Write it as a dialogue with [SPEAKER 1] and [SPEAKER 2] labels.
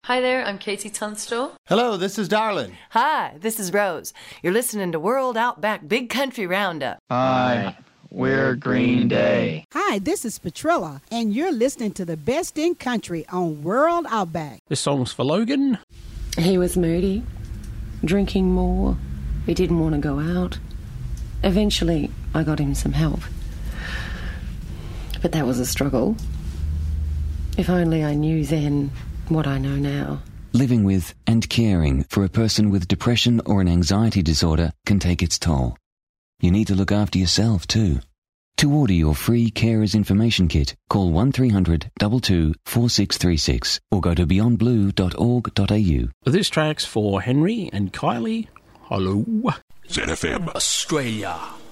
[SPEAKER 1] Hi there, I'm Katie Tunstall.
[SPEAKER 2] Hello, this is Darlin.
[SPEAKER 3] Hi, this is Rose. You're listening to World Outback Big Country Roundup.
[SPEAKER 4] Hi, we're Green Day.
[SPEAKER 5] Hi, this is Petrilla, and you're listening to the best in country on World Outback.
[SPEAKER 6] This song's for Logan.
[SPEAKER 7] He was moody, drinking more. He didn't want to go out. Eventually, I got him some help. But that was a struggle. If only I knew then what I know now.
[SPEAKER 8] Living with and caring for a person with depression or an anxiety disorder can take its toll. You need to look after yourself too. To order your free Carers Information Kit, call 1300 22 4636 or go to beyondblue.org.au.
[SPEAKER 6] This track's for Henry and Kylie. Hello.
[SPEAKER 9] ZFM Australia.